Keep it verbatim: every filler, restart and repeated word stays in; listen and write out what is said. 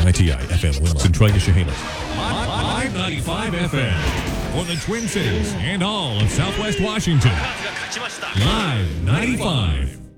I T I F M Wilmington, Troy, Chehalis. five ninety-five F M for the Twin Cities and all of Southwest Washington. Live ninety-five.